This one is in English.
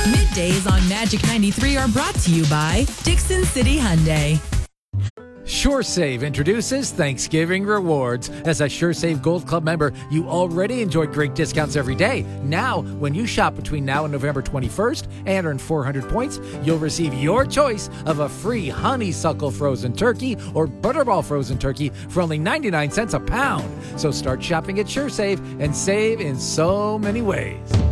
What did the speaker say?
Middays on Magic 93 are brought to you by Dixon City Hyundai. SureSave introduces Thanksgiving Rewards. As a SureSave Gold Club member, you already enjoy great discounts every day. Now, when you shop between now and November 21st and earn 400 points, you'll receive your choice of a free honeysuckle frozen turkey or butterball frozen turkey for only 99 cents a pound. So start shopping at SureSave and save in so many ways.